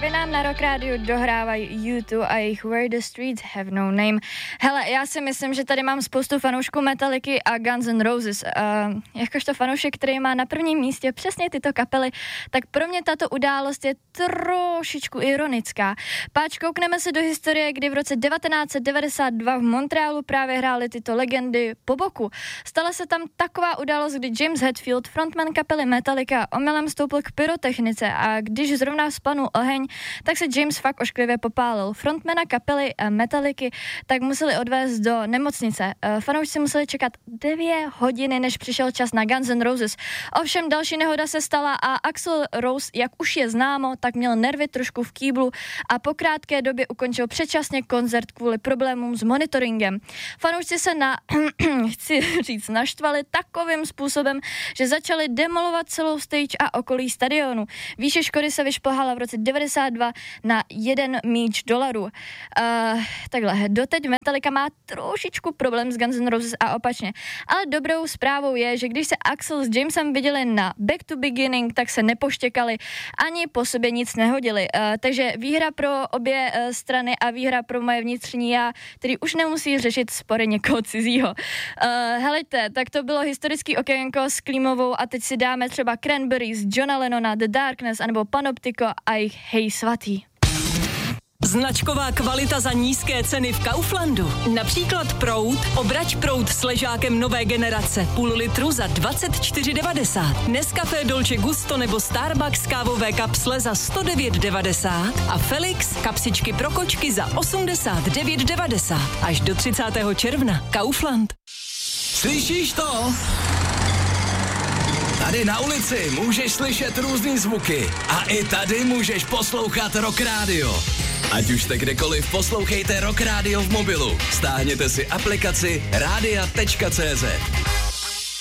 Právě nám na Rock Radio dohrávají U2 a jejich Where the Streets Have No Name. Hele, já si myslím, že tady mám spoustu fanoušků Metallicy a Guns N' Roses. Jakožto fanoušek, který má na prvním místě přesně tyto kapely, tak pro mě tato událost je trošičku ironická. Páč, koukneme se do historie, kdy v roce 1992 v Montrealu právě hrály tyto legendy po boku. Stala se tam taková událost, kdy James Hetfield, frontman kapely Metallica, omylem vstoupil k pyrotechnice a když zrovna vzplanul oheň, tak se James fakt ošklivě popálil. Frontmana kapely Metallicy tak museli odvést do nemocnice. Fanoušci museli čekat 2 hodiny, než přišel čas na Guns N' Roses. Ovšem další nehoda se stala a Axl Rose, jak už je známo, tak měl nervy trošku v kýblu a po krátké době ukončil předčasně koncert kvůli problémům s monitoringem. Fanoušci se naštvali takovým způsobem, že začali demolovat celou stage a okolí stadionu. Výše škody se vyšplhala v roce 92 na $1 milion. Takhle, doteď Metallica má trošičku problém s Guns N' Roses a opačně. Ale dobrou zprávou je, že když se Axl s Jamesem viděli na Back to Beginning, tak se nepoštěkali, ani po sobě nic nehodili. Takže výhra pro obě strany a výhra pro moje vnitřní já, který už nemusí řešit spory někoho cizího. Helejte, tak to bylo historický okénko s Klímovou a teď si dáme třeba Cranberries, Johna Lennona, The Darkness anebo Panoptiko a jejich Hej svatý. Značková kvalita za nízké ceny v Kauflandu. Například proud, obrať proud s ležákem nové generace, půl litru za 24,90. Nescafé Dolce Gusto nebo Starbucks kávové kapsle za 109,90 a Felix kapsičky pro kočky za 89,90. Až do 30. června. Kaufland. Slyšíš to? Tady na ulici můžeš slyšet různý zvuky a i tady můžeš poslouchat Rock Radio. Ať už jste kdekoliv, poslouchejte Rock Radio v mobilu. Stáhněte si aplikaci radia.cz.